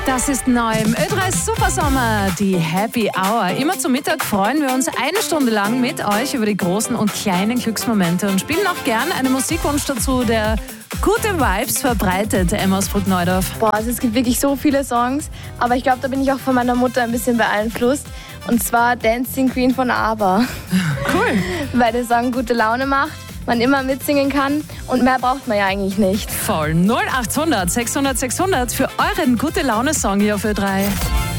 Das ist neu im Ö3 Supersommer, die Happy Hour. Immer zum Mittag freuen wir uns eine Stunde lang mit euch über die großen und kleinen Glücksmomente und spielen auch gern einen Musikwunsch dazu, der gute Vibes verbreitet. Emma aus Bruckneudorf. Boah, also es gibt wirklich so viele Songs, aber ich glaube, da bin ich auch von meiner Mutter ein bisschen beeinflusst. Und zwar Dancing Queen von ABBA. Cool. Weil der Song gute Laune macht, man immer mitsingen kann und mehr braucht man ja eigentlich nicht. Voll. 0800 600 600 für euren Gute-Laune-Song hier auf Ö3.